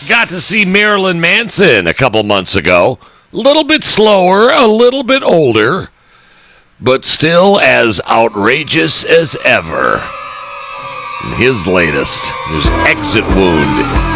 Got to see Marilyn Manson a couple months ago. A little bit slower, a little bit older, but still as outrageous as ever. His latest, his Exit Wound.